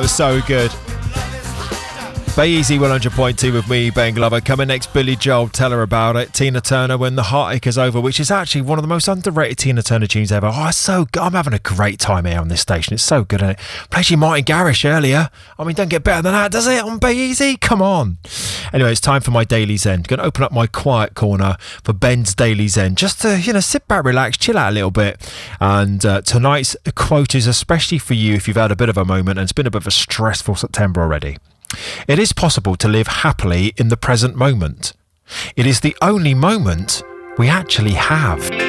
was so good. Bay Easy 100.2 with me, Ben Glover. Coming next, Billy Joel, Tell Her About It. Tina Turner, When the Heartache Is Over, which is actually one of the most underrated Tina Turner tunes ever. Oh, it's so good. I'm having a great time here on this station. It's so good, isn't it? Played you Martin Garrix earlier. I mean, don't get better than that, does it, on Bay Easy? Come on. Anyway, it's time for my Daily Zen. Going to open up my quiet corner for Ben's Daily Zen. Just to, sit back, relax, chill out a little bit. And tonight's quote is especially for you if you've had a bit of a moment and it's been a bit of a stressful September already. It is possible to live happily in the present moment. It is the only moment we actually have.